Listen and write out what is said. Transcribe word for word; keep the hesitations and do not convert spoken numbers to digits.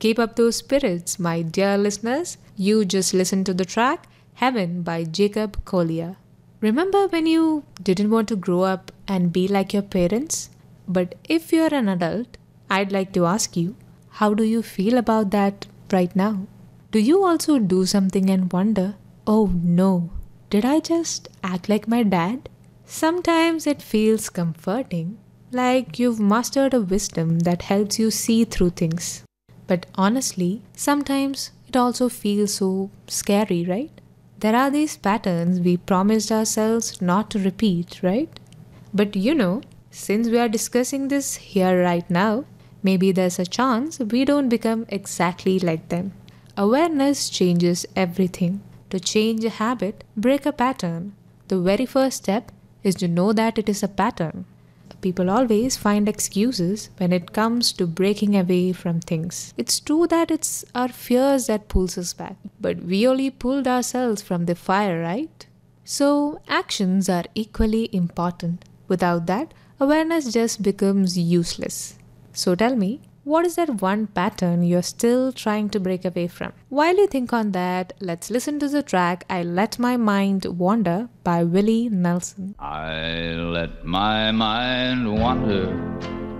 keep up those spirits, my dear listeners. You just listen to the track Heaven by Jacob Collier. Remember when you didn't want to grow up and be like your parents? But if you're an adult, I'd like to ask you, how do you feel about that right now? Do you also do something and wonder, oh no, did I just act like my dad? Sometimes it feels comforting, like you've mastered a wisdom that helps you see through things. But honestly, sometimes it also feels so scary, right? There are these patterns we promised ourselves not to repeat, right? But you know, since we are discussing this here right now, maybe there's a chance we don't become exactly like them. Awareness changes everything. To change a habit, break a pattern. The very first step is to know that it is a pattern. People always find excuses when it comes to breaking away from things. It's true that it's our fears that pulls us back, but we only pulled ourselves from the fire, right? So actions are equally important. Without that, awareness just becomes useless. So tell me, what is that one pattern you're still trying to break away from? While you think on that, let's listen to the track I Let My Mind Wander by Willie Nelson. I let my mind wander